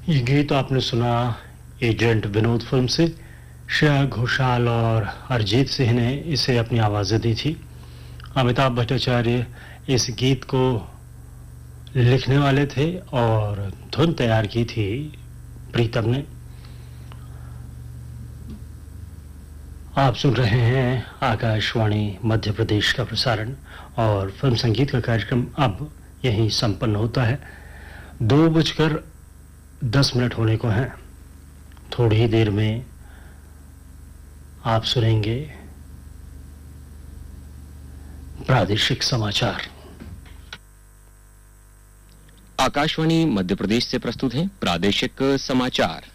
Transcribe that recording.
ये गीत आपने सुना एजेंट विनोद फिल्म से। श्रेया घोषाल और अरिजीत सिंह ने इसे अपनी आवाज़ें दी थी। अमिताभ भट्टाचार्य इस गीत को लिखने वाले थे और धुन तैयार की थी प्रीतम ने। आप सुन रहे हैं आकाशवाणी मध्य प्रदेश का प्रसारण और फिल्म संगीत का कार्यक्रम अब यहीं संपन्न होता है। 2:10 होने को हैं। थोड़ी ही देर में आप सुनेंगे प्रादेशिक समाचार। आकाशवाणी मध्य प्रदेश से प्रस्तुत हैं प्रादेशिक समाचार।